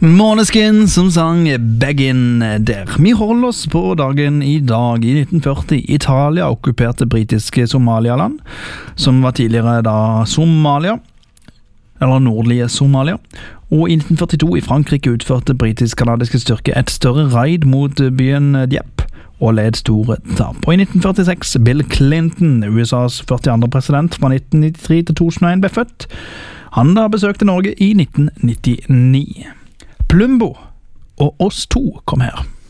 Måneskin som sang Back In der. Vi holder oss på dagen i dag. I 1940 Italia okkuperte britiske Somalialand, som var tidligere da Somalia, eller nordlige Somalia. Og i 1942 i Frankrike utførte britisk-kanadiske styrker et større raid mot byen Dieppe og led store tap. Og i 1946 Bill Clinton, USAs 42. president fra 1993 til 2001, ble født. Han da besøkte Norge i 1999. Plumbo og oss to kom her.